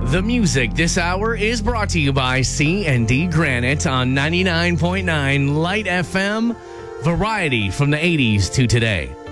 The music this hour is brought to you by C&D Granite on 99.9 Light FM. Variety from the 80s to today.